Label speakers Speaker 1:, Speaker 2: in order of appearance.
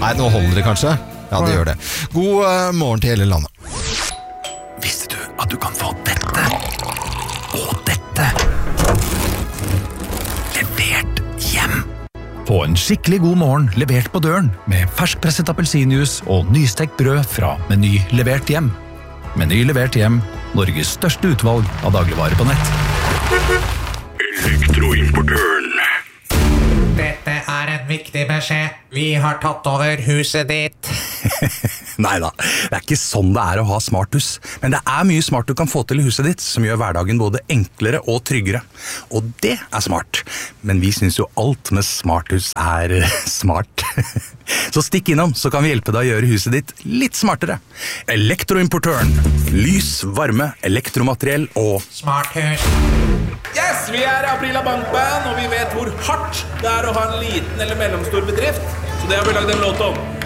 Speaker 1: Nei, nå holder det kanskje. Ja, det gjør det. God morgen til hele landet.
Speaker 2: Visste du at du kan få dette og dette levert hjem? Få en skikkelig god morgen levert på døren med ferskpresset appelsinjuice og nystekt brød fra Meny levert hjem. Meny levert hjem, Norges største utvalg av dagligvarer på nett. Elektroimportøren.
Speaker 3: Dette er en viktig beskjed. Vi har tatt over huset ditt.
Speaker 2: Neida, det er ikke sånn det er å ha smarthus. Men det er mye smart du kan få til i huset ditt, som gjør hverdagen både enklere og tryggere. Og det er smart. Men vi synes jo alt med smarthus er smart. Så stikk innom, så kan vi hjelpe deg å gjøre huset ditt litt smartere. Elektroimportøren. Lys, varme, elektromateriell og
Speaker 3: Smarthus.
Speaker 4: Yes, vi er Aprila Bankband, og vi vet hvor hardt det er å ha en liten eller mellomstor bedrift. Så det har vi lagd en låt om.